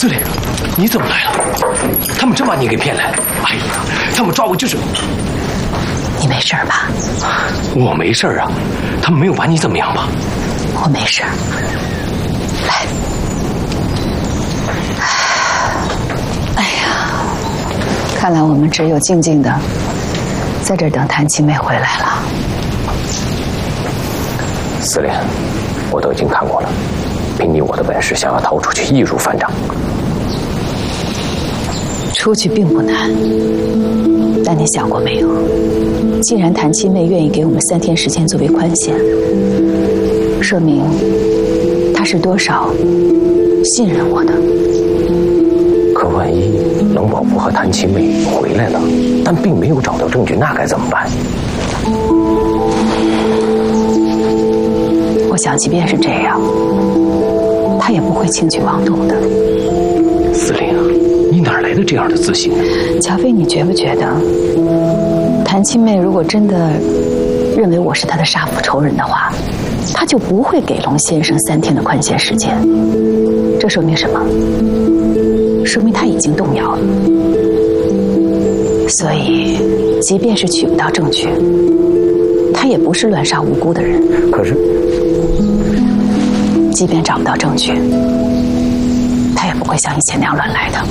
司令，你怎么来了？他们真把你给骗来？哎呀，他们抓我就是…… 你没事吧？ 我没事啊，他们没有把你怎么样吧？ 我没事。来，哎呀，看来我们只有静静的在这等谭七妹回来了。 司令，我都已经看过了，凭你我的本事，想要逃出去易如反掌。 出去并不难，但你想过没有？既然谭七妹愿意给我们3天时间作为宽限，说明她是多少信任我的。 可万一冷宝夫和谭七妹回来了，但并没有找到证据，那该怎么办？ 我想，即便是这样，她也不会轻举妄动的。 司令啊，你哪来的这样的自信呢？ 乔飞，你觉不觉得，谭七妹如果真的认为我是她的杀父仇人的话，她就不会给龙先生3天的宽限时间。这说明什么？说明她已经动摇了。所以，即便是取不到证据，她也不是乱杀无辜的人。 可是， 即便找不到证据，她也不会像以前那样乱来的。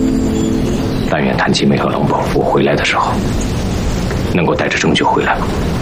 但愿谭七妹和龙宝夫回来的时候，能够带着证据回来吧。